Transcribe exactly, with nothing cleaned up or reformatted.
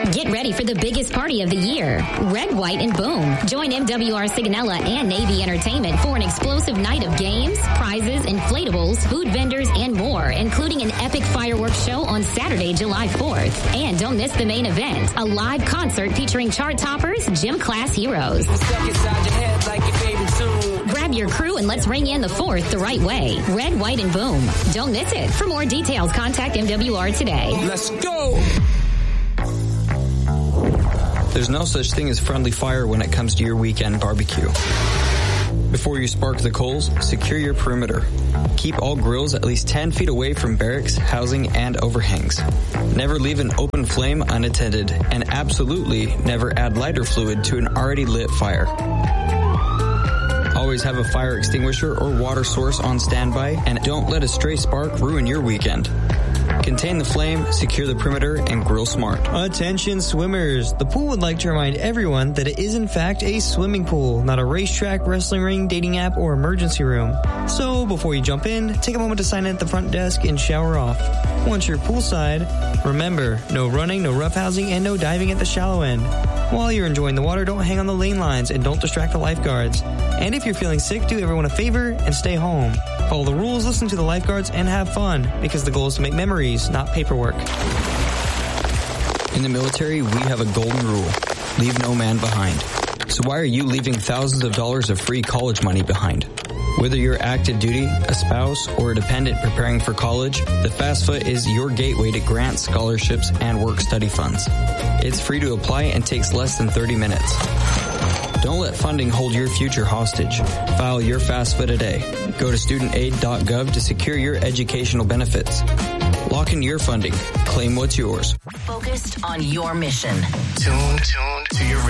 Get ready for the biggest party of the year. Red, White, and Boom. Join M W R Sigonella and Navy Entertainment for an explosive night of games, prizes, inflatables, food vendors, and more, including an epic fireworks show on Saturday, July fourth. And don't miss the main event, a live concert featuring chart toppers, gym class heroes. Grab your crew and let's ring in the fourth the right way. Red, White, and Boom. Don't miss it. For more details, contact M W R today. Let's go! There's no such thing as friendly fire when it comes to your weekend barbecue. Before you spark the coals, secure your perimeter. Keep all grills at least ten feet away from barracks, housing, and overhangs. Never leave an open flame unattended, and absolutely never add lighter fluid to an already lit fire. Always have a fire extinguisher or water source on standby, and don't let a stray spark ruin your weekend. Contain the flame, secure the perimeter, and grill smart. Attention swimmers! The pool would like to remind everyone that it is in fact a swimming pool, not a racetrack, wrestling ring, dating app, or emergency room. So before you jump in, take a moment to sign in at the front desk and shower off. Once you're poolside, remember, no running, no roughhousing, and no diving at the shallow end. While you're enjoying the water, don't hang on the lane lines and don't distract the lifeguards. And if you're feeling sick, do everyone a favor and stay home. Follow the rules, listen to the lifeguards, and have fun, because the goal is to make memories, not paperwork. In the military, we have a golden rule. Leave no man behind. So why are you leaving thousands of dollars of free college money behind? Whether you're active duty, a spouse, or a dependent preparing for college, the FAFSA is your gateway to grants, scholarships, and work-study funds. It's free to apply and takes less than thirty minutes. Don't let funding hold your future hostage. File your FAFSA today. Go to student aid dot gov to secure your educational benefits. Lock in your funding. Claim what's yours. Focused on your mission. Tuned, tuned to your